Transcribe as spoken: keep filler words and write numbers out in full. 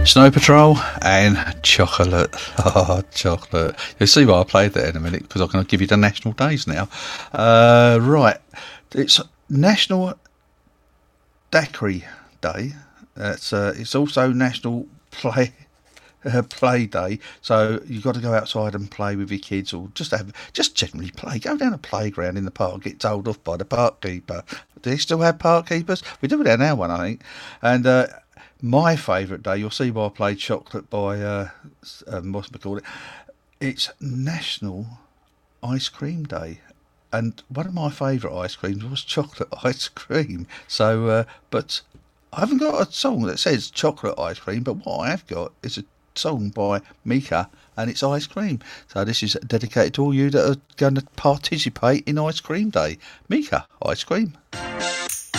Snow Patrol and Chocolate. Oh, chocolate. You'll see why I played that in a minute, because I'm going to give you the national days now. Uh, right. It's National Daiquiri Day. It's, uh, it's also National Play uh, Play Day. So you've got to go outside and play with your kids, or just have just generally play. Go down a playground in the park, get told off by the park keeper. Do they still have park keepers? We do it down our one, I think. And uh, my favourite day, you'll see why I played Chocolate by, uh, um, what's it called? It's National Ice Cream Day. And one of my favourite ice creams was chocolate ice cream. So, uh, but I haven't got a song that says chocolate ice cream, but what I have got is a song by Mika, and it's ice cream. So this is dedicated to all you that are going to participate in Ice Cream Day. Mika, ice cream.